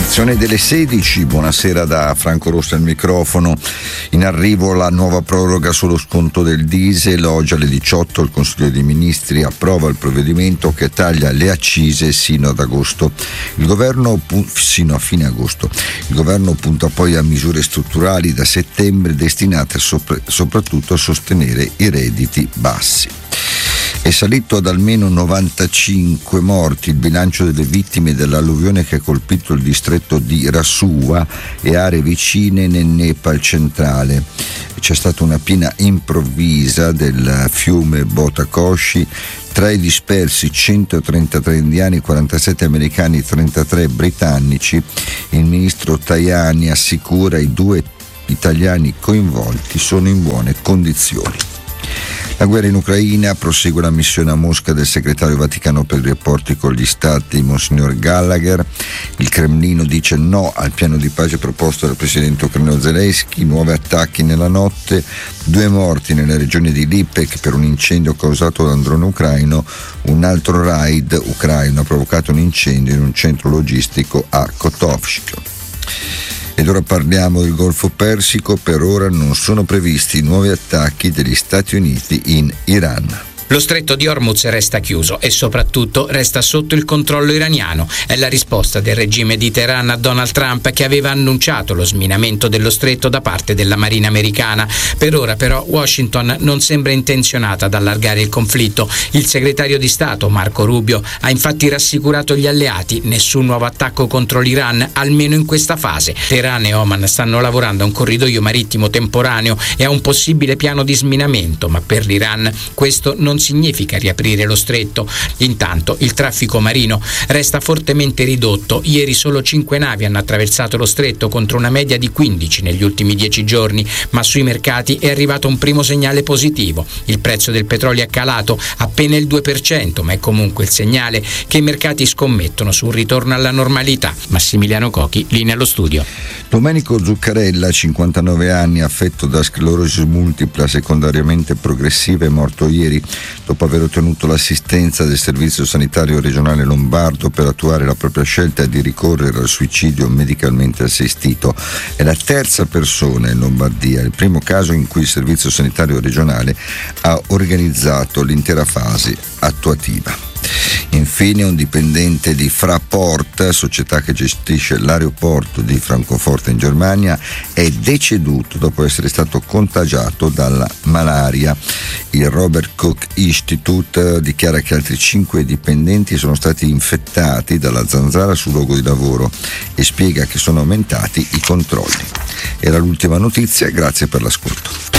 Edizione delle 16, buonasera da Franco Rosso al microfono. In arrivo la nuova proroga sullo sconto del diesel. Oggi alle 18 il Consiglio dei Ministri approva il provvedimento che taglia le accise sino ad agosto. Sino a fine agosto. Il governo punta poi a misure strutturali da settembre destinate soprattutto a sostenere i redditi bassi. È salito ad almeno 95 morti il bilancio delle vittime dell'alluvione che ha colpito il distretto di Rasuwa e aree vicine nel Nepal centrale. C'è stata una piena improvvisa del fiume Botakoshi. Tra i dispersi 133 indiani, 47 americani, 33 britannici. Il ministro Tajani assicura i 2 italiani coinvolti sono in buone condizioni. La guerra in Ucraina, prosegue la missione a Mosca del segretario Vaticano per i rapporti con gli stati, Monsignor Gallagher. Il Cremlino dice no al piano di pace proposto dal presidente ucraino Zelensky, nuovi attacchi nella notte, 2 morti nella regione di Lipetsk per un incendio causato da un drone ucraino, un altro raid ucraino ha provocato un incendio in un centro logistico a Kotovsk. Ed ora parliamo del Golfo Persico. Per ora non sono previsti nuovi attacchi degli Stati Uniti in Iran. Lo stretto di Hormuz resta chiuso e soprattutto resta sotto il controllo iraniano. È la risposta del regime di Teheran a Donald Trump, che aveva annunciato lo sminamento dello stretto da parte della Marina americana. Per ora però Washington non sembra intenzionata ad allargare il conflitto. Il segretario di Stato Marco Rubio ha infatti rassicurato gli alleati: nessun nuovo attacco contro l'Iran, almeno in questa fase. Teheran e Oman stanno lavorando a un corridoio marittimo temporaneo e a un possibile piano di sminamento, ma per l'Iran questo non significa riaprire lo stretto. Intanto il traffico marino resta fortemente ridotto. Ieri solo 5 navi hanno attraversato lo stretto contro una media di 15 negli ultimi 10 giorni, ma sui mercati è arrivato un primo segnale positivo. Il prezzo del petrolio è calato appena il 2%, ma è comunque il segnale che i mercati scommettono su un ritorno alla normalità. Massimiliano Cochi, linea allo studio. Domenico Zuccarella, 59 anni, affetto da sclerosi multipla secondariamente progressiva, è morto ieri dopo aver ottenuto l'assistenza del Servizio Sanitario Regionale Lombardo per attuare la propria scelta di ricorrere al suicidio medicalmente assistito. È la terza persona in Lombardia, il primo caso in cui il Servizio Sanitario Regionale ha organizzato l'intera fase attuativa. Infine, un dipendente di Fraport, società che gestisce l'aeroporto di Francoforte in Germania, è deceduto dopo essere stato contagiato dalla malaria. Il Robert Koch Institute dichiara che altri 5 dipendenti sono stati infettati dalla zanzara sul luogo di lavoro e spiega che sono aumentati i controlli. Era l'ultima notizia, grazie per l'ascolto.